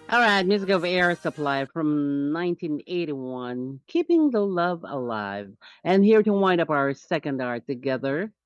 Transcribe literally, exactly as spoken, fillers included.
All right, Music of Air Supply from nineteen eighty-one, Keeping the Love Alive. And here to wind up our second hour together